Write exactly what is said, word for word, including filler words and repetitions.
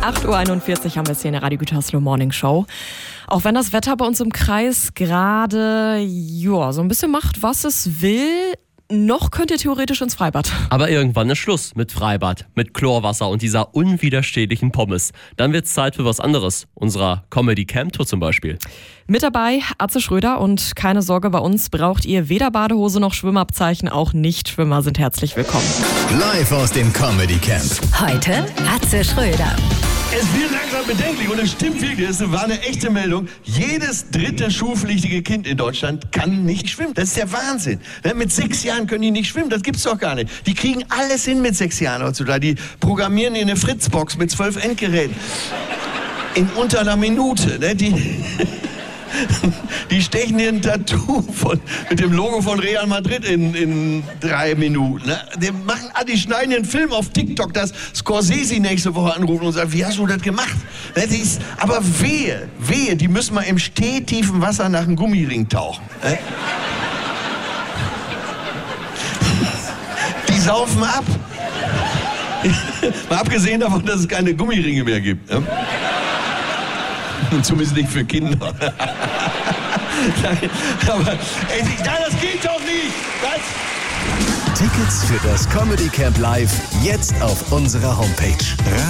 acht Uhr einundvierzig haben wir es hier in der Radio Gütersloh Morning Show. Auch wenn das Wetter bei uns im Kreis gerade ja, so ein bisschen macht, was es will, noch könnt ihr theoretisch ins Freibad. Aber irgendwann ist Schluss mit Freibad, mit Chlorwasser und dieser unwiderstehlichen Pommes. Dann wird's Zeit für was anderes. Unserer Comedy-Camp-Tour zum Beispiel. Mit dabei Atze Schröder und keine Sorge, bei uns braucht ihr weder Badehose noch Schwimmabzeichen. Auch Nichtschwimmer sind herzlich willkommen. Live aus dem Comedy Camp. Heute Atze Schröder. Es wird langsam bedenklich und es stimmt wirklich, das war eine echte Meldung. Jedes dritte schulpflichtige Kind in Deutschland kann nicht schwimmen. Das ist der Wahnsinn. Mit sechs Jahren können die nicht schwimmen, das gibt's doch gar nicht. Die kriegen alles hin mit sechs Jahren heutzutage. Die programmieren in eine Fritzbox mit zwölf Endgeräten. In unter einer Minute. Ne? Die, die stechen dir ein Tattoo von, mit dem Logo von Real Madrid in, in drei Minuten. Ne? Die, machen, die schneiden den Film auf TikTok, dass Scorsese nächste Woche anrufen und sagt, wie hast du das gemacht? Ne? Das ist, aber wehe, wehe, die müssen mal im stehtiefen Wasser nach einem Gummiring tauchen. Ne? Die saufen ab. Mal abgesehen davon, dass es keine Gummiringe mehr gibt. Ne? Zumindest nicht für Kinder. Nein, aber ey, nein, das geht doch nicht. Das Tickets für das Comedy Camp Live jetzt auf unserer Homepage.